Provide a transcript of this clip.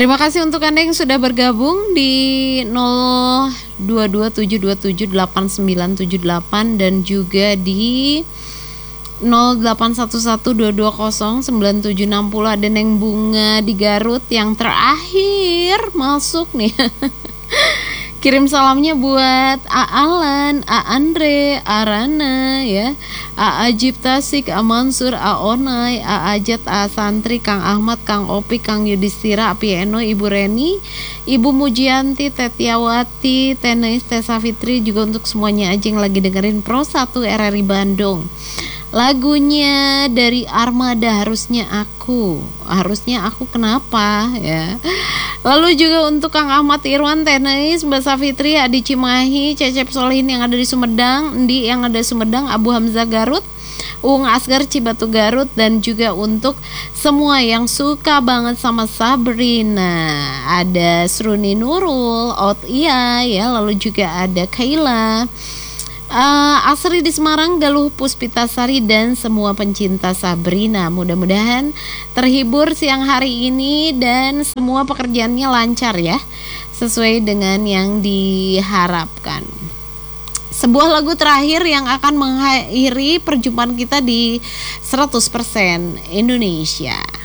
Terima kasih untuk Anda yang sudah bergabung di 0227278978 dan juga di 0811220970. Ada Neng Bunga di Garut yang terakhir masuk nih. Kirim salamnya buat A Alan, A Andre, A Rana ya, A Ajib Tasik, A Mansur, A Onai, A Ajat, A Santri, Kang Ahmad, Kang Opi, Kang Yudhistira, A Pieno, Ibu Reni, Ibu Mujianti, Tetiawati, Tenis, Tessa Fitri, juga untuk semuanya aja yang lagi dengerin Pro 1 RRI Bandung. Lagunya dari Armada, harusnya aku kenapa ya. Lalu juga untuk Kang Ahmad Irwan, Tenis, Mbak Safitri, Adi Cimahi, Cecep Solihin yang ada di Sumedang, Ndi yang ada di Sumedang, Abu Hamzah Garut, Ung Asgar Cibatu Garut, dan juga untuk semua yang suka banget sama Sabrina, ada Sruni Nurul, Out Iya ya, lalu juga ada Kaila, Asri di Semarang, Galuh Puspitasari, dan semua pencinta Sabrina. Mudah-mudahan terhibur siang hari ini dan semua pekerjaannya lancar ya, sesuai dengan yang diharapkan. Sebuah lagu terakhir yang akan mengakhiri perjumpaan kita di 100% Indonesia.